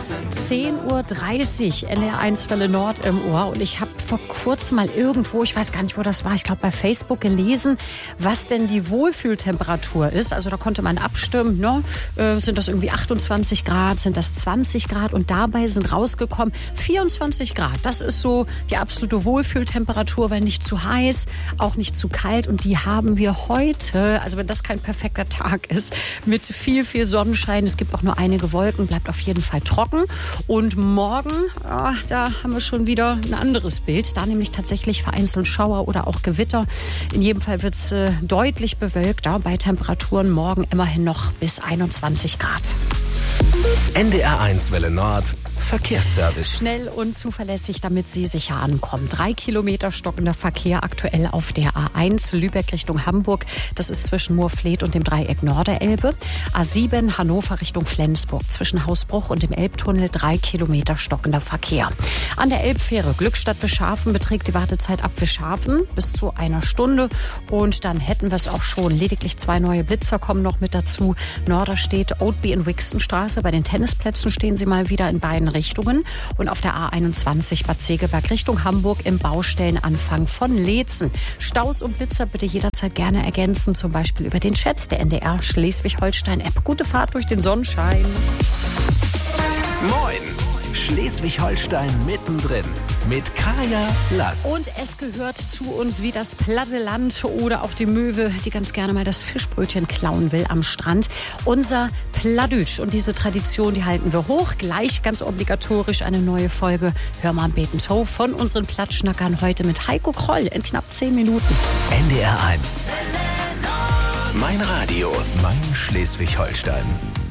10:30 Uhr, NDR1 Welle Nord im Ohr. Und ich habe vor kurzem mal irgendwo, ich weiß gar nicht, wo das war, ich glaube bei Facebook gelesen, was denn die Wohlfühltemperatur ist. Also da konnte man abstimmen, ne? Sind das irgendwie 28 Grad, sind das 20 Grad? Und dabei sind rausgekommen 24 Grad. Das ist so die absolute Wohlfühltemperatur, weil nicht zu heiß, auch nicht zu kalt. Und die haben wir heute, also wenn das kein perfekter Tag ist, mit viel, viel Sonnenschein. Es gibt auch nur einige Wolken, bleibt auf jeden Fall trocken. Und morgen, da haben wir schon wieder ein anderes Bild. Da nämlich tatsächlich vereinzelt Schauer oder auch Gewitter. In jedem Fall wird es deutlich bewölkter. Bei Temperaturen morgen immerhin noch bis 21 Grad. NDR1 Welle Nord Verkehrsservice. Schnell und zuverlässig, damit Sie sicher ankommen. 3 Kilometer stockender Verkehr aktuell auf der A1 Lübeck Richtung Hamburg. Das ist zwischen Moorfleet und dem Dreieck Norderelbe. A7 Hannover Richtung Flensburg. Zwischen Hausbruch und dem Elbtunnel 3 Kilometer stockender Verkehr. An der Elbfähre Glückstadt-Wischhafen beträgt die Wartezeit ab Wischhafen bis zu einer Stunde. Und dann hätten wir es auch schon. Lediglich 2 neue Blitzer kommen noch mit dazu. Norderstedt, Oatby in Wixenstraße. Bei den Tennisplätzen stehen sie mal wieder in beiden Richtungen. Und auf der A21 Bad Segeberg Richtung Hamburg im Baustellenanfang von Leetzen. Staus und Blitzer bitte jederzeit gerne ergänzen, zum Beispiel über den Chat der NDR Schleswig-Holstein-App. Gute Fahrt durch den Sonnenschein. Moin! Schleswig-Holstein mittendrin mit Kaya Lass. Und es gehört zu uns wie das platte Land oder auch die Möwe, die ganz gerne mal das Fischbrötchen klauen will am Strand. Unser Pladütsch. Und diese Tradition, die halten wir hoch. Gleich ganz obligatorisch eine neue Folge Hör mal am Beten Show von unseren Plattschnackern heute mit Heiko Kroll in knapp 10 Minuten. NDR1. Mein Radio, mein Schleswig-Holstein.